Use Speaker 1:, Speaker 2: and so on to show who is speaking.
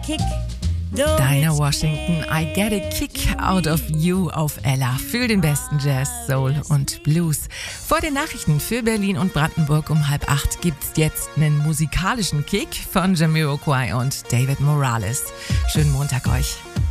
Speaker 1: Kick.
Speaker 2: Dinah Washington, I get a kick out of you auf Ella. Für den besten Jazz, Soul und Blues. Vor den Nachrichten für Berlin und Brandenburg um 7:30 gibt's jetzt einen musikalischen Kick von Jamiroquai und David Morales. Schönen Montag euch.